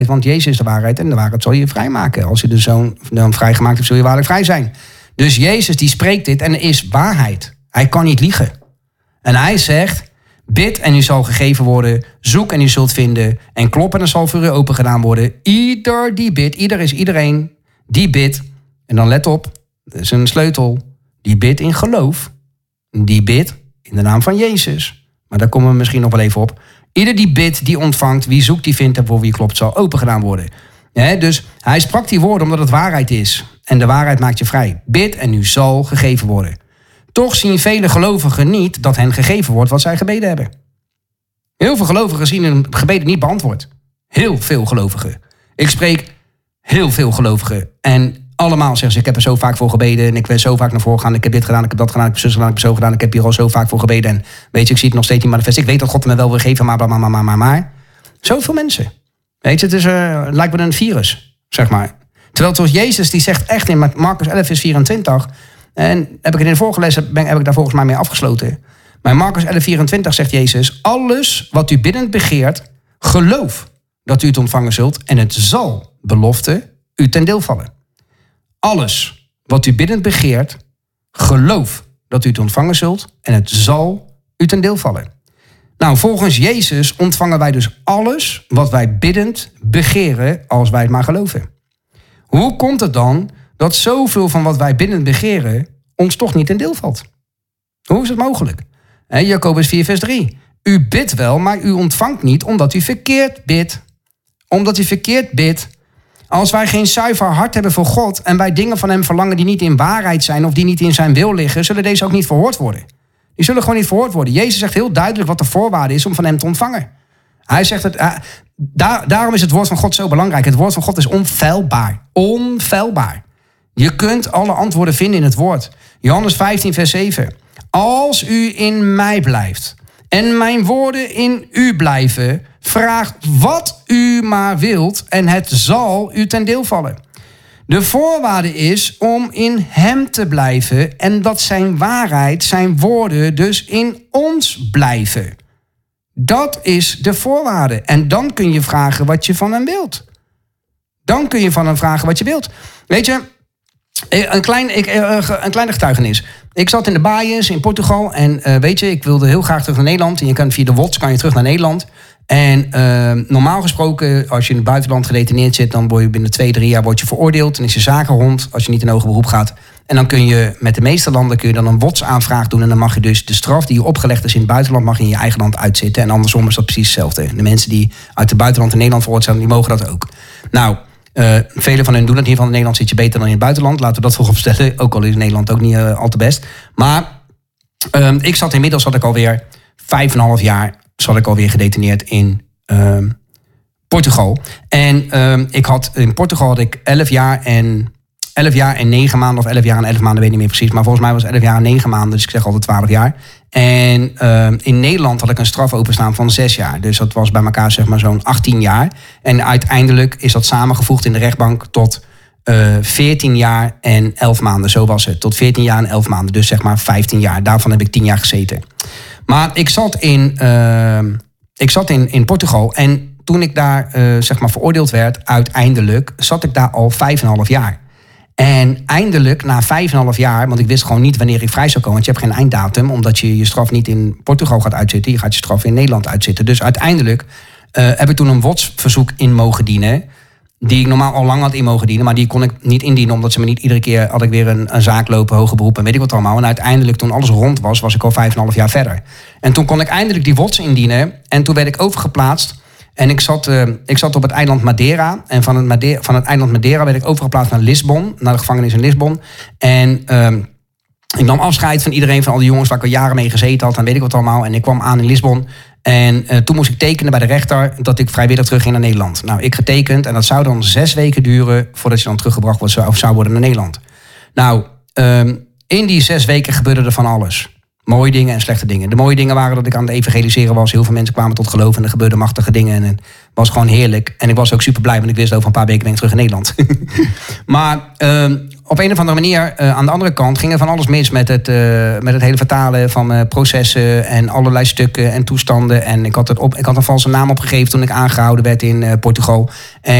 Want Jezus is de waarheid en de waarheid zal je vrijmaken. Als je de Zoon dan vrijgemaakt hebt, zul je waarlijk vrij zijn. Dus Jezus die spreekt dit en er is waarheid. Hij kan niet liegen. En hij zegt, bid en u zal gegeven worden. Zoek en u zult vinden. En klop en er zal voor u open gedaan worden. Ieder die bidt, ieder is iedereen die bidt. En dan let op, dat is een sleutel. Die bidt in geloof. Die bidt in de naam van Jezus. Maar daar komen we misschien nog wel even op. Ieder die bidt, die ontvangt. Wie zoekt, die vindt. En voor wie klopt, zal open gedaan worden. Dus hij sprak die woorden omdat het waarheid is. En de waarheid maakt je vrij. Bid en u zal gegeven worden. Toch zien vele gelovigen niet dat hen gegeven wordt wat zij gebeden hebben. Heel veel gelovigen zien hun gebeden niet beantwoord. Heel veel gelovigen. Ik spreek heel veel gelovigen. En allemaal zeggen ze, ik heb er zo vaak voor gebeden. En ik ben zo vaak naar voren gegaan. Ik heb dit gedaan, ik heb dat gedaan, ik heb zus gedaan, ik heb zo gedaan. Ik heb hier al zo vaak voor gebeden. En weet je, ik zie het nog steeds niet manifest. Ik weet dat God me wel wil geven, maar. Zoveel mensen. Weet je, het is, lijkt me een virus, zeg maar. Terwijl het was Jezus die zegt echt in Marcus 11 vers 24... En heb ik het in de voorgelezen, heb ik daar volgens mij mee afgesloten. Maar in Marcus 11 24 zegt Jezus, alles wat u biddend begeert, geloof dat u het ontvangen zult. En het zal, belofte, u ten deel vallen. Alles wat u biddend begeert, geloof dat u het ontvangen zult. En het zal u ten deel vallen. Nou, volgens Jezus ontvangen wij dus alles wat wij biddend begeren als wij het maar geloven. Hoe komt het dan dat zoveel van wat wij biddend begeren ons toch niet ten deel valt? Hoe is het mogelijk? Jacobus 4 vers 3. U bidt wel, maar u ontvangt niet omdat u verkeerd bidt. Omdat u verkeerd bidt. Als wij geen zuiver hart hebben voor God en wij dingen van hem verlangen die niet in waarheid zijn of die niet in zijn wil liggen, zullen deze ook niet verhoord worden. Die zullen gewoon niet verhoord worden. Jezus zegt heel duidelijk wat de voorwaarde is om van hem te ontvangen. Hij zegt het, daarom is het woord van God zo belangrijk. Het woord van God is onfeilbaar. Onfeilbaar. Je kunt alle antwoorden vinden in het woord. Johannes 15 vers 7. Als u in mij blijft en mijn woorden in u blijven, vraag wat u maar wilt en het zal u ten deel vallen. De voorwaarde is om in hem te blijven en dat zijn waarheid, zijn woorden dus in ons blijven. Dat is de voorwaarde. En dan kun je vragen wat je van hem wilt. Dan kun je van hem vragen wat je wilt. Weet je, een kleine getuigenis. Ik zat in de Baaiers in Portugal en weet je, ik wilde heel graag terug naar Nederland. En je kan via de WOTS kan je terug naar Nederland. En normaal gesproken, als je in het buitenland gedetineerd zit, dan word je binnen 2-3 jaar word je veroordeeld. Dan is je zaken rond als je niet in hoger beroep gaat. En dan kun je met de meeste landen kun je dan een WOTS-aanvraag doen. En dan mag je dus de straf die je opgelegd is in het buitenland, mag je in je eigen land uitzitten. En andersom is dat precies hetzelfde. De mensen die uit het buitenland in Nederland veroordeeld zijn, die mogen dat ook. Nou, velen van hen doen dat niet. Van in Nederland zit je beter dan in het buitenland. Laten we dat voorop stellen. Ook al is Nederland ook niet al te best. Maar inmiddels had ik alweer 5,5 jaar zat ik alweer gedetineerd in Portugal. En in Portugal had ik 11 jaar en 9 maanden, of 11 jaar en 11 maanden, weet ik niet meer precies. Maar volgens mij was het 11 jaar en 9 maanden, dus ik zeg altijd 12 jaar. En in Nederland had ik een straf openstaan van 6 jaar. Dus dat was bij elkaar zeg maar zo'n 18 jaar. En uiteindelijk is dat samengevoegd in de rechtbank tot 14 jaar en 11 maanden. Zo was het. Tot 14 jaar en 11 maanden. Dus zeg maar 15 jaar. Daarvan heb ik 10 jaar gezeten. Maar ik zat in Portugal. En toen ik daar zeg maar veroordeeld werd, uiteindelijk zat ik daar al 5,5 jaar. En eindelijk, na 5,5 jaar, want ik wist gewoon niet wanneer ik vrij zou komen. Want je hebt geen einddatum, omdat je je straf niet in Portugal gaat uitzitten. Je gaat je straf in Nederland uitzitten. Dus uiteindelijk heb ik toen een WOTS-verzoek in mogen dienen. Die ik normaal al lang had in mogen dienen. Maar die kon ik niet indienen, omdat ze me niet iedere keer had ik weer een zaak lopen, hoger beroep en weet ik wat allemaal. En uiteindelijk, toen alles rond was, was ik al 5,5 jaar verder. En toen kon ik eindelijk die WOTS indienen. En toen werd ik overgeplaatst. En ik zat op het eiland Madeira. En van het eiland Madeira werd ik overgeplaatst naar Lisbon. Naar de gevangenis in Lisbon. En ik nam afscheid van iedereen, van al die jongens waar ik al jaren mee gezeten had. En weet ik wat allemaal. En ik kwam aan in Lisbon. En toen moest ik tekenen bij de rechter dat ik vrijwillig terugging naar Nederland. Nou, ik getekend. En dat zou dan 6 weken duren voordat je dan teruggebracht wordt, of zou worden naar Nederland. Nou, in die 6 weken gebeurde er van alles. Mooie dingen en slechte dingen. De mooie dingen waren dat ik aan het evangeliseren was. Heel veel mensen kwamen tot geloof en er gebeurden machtige dingen. En het was gewoon heerlijk. En ik was ook super blij, want ik wist over een paar weken ben ik terug in Nederland. Maar op een of andere manier, aan de andere kant, ging er van alles mis met het hele vertalen van processen en allerlei stukken en toestanden. En ik had een valse naam opgegeven toen ik aangehouden werd in Portugal.